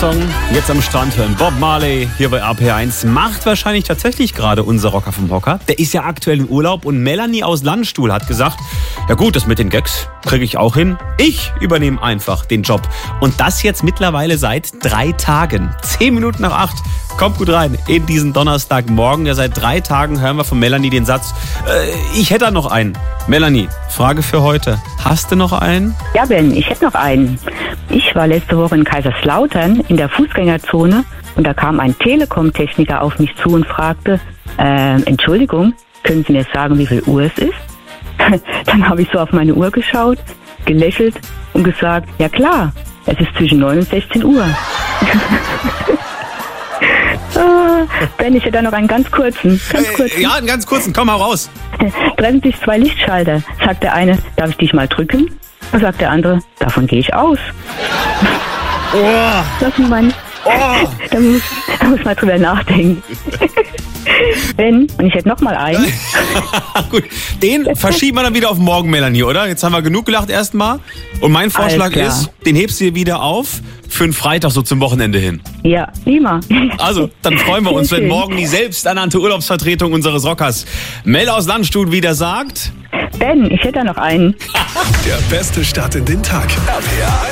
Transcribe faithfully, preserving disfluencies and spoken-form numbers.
Song. Jetzt am Strand hören. Bob Marley hier bei R P eins. Macht wahrscheinlich tatsächlich gerade unser Rocker vom Hocker. Der ist ja aktuell im Urlaub und Melanie aus Landstuhl hat gesagt, ja gut, das mit den Gags kriege ich auch hin. Ich übernehme einfach den Job. Und das jetzt mittlerweile seit drei Tagen. Zehn Minuten nach acht. Kommt gut rein in diesen Donnerstagmorgen. Ja, seit drei Tagen hören wir von Melanie den Satz, äh, ich hätte da noch einen. Melanie, Frage für heute. Hast du noch einen? Ja, Ben, ich hätte noch einen. Ich war letzte Woche in Kaiserslautern in der Fußgängerzone und da kam ein Telekom-Techniker auf mich zu und fragte, äh, Entschuldigung, können Sie mir sagen, wie viel Uhr es ist? Dann habe ich so auf meine Uhr geschaut, gelächelt und gesagt, ja klar, es ist zwischen neun und sechzehn Uhr. Ah, Ben, ich hätte da noch einen ganz kurzen. Ganz kurzen. Äh, ja, einen ganz kurzen. Komm mal raus. Treffen sich zwei Lichtschalter. Sagt der eine, darf ich dich mal drücken? Und sagt der andere, davon gehe ich aus. Oh. Das ist mein, Oh. da, muss, da muss man drüber nachdenken. Ben, und ich hätte noch mal einen. Gut, den verschieben wir dann wieder auf morgen, Melanie, oder? Jetzt haben wir genug gelacht erstmal. Und mein Vorschlag ist, den hebst du dir wieder auf für einen Freitag so zum Wochenende hin. Ja, prima. Also, dann freuen wir uns, wenn morgen die selbsternannte Urlaubsvertretung unseres Rockers Mel aus Landstuhl wieder sagt... Ben, ich hätte da noch einen. Der beste Start in den Tag. R P R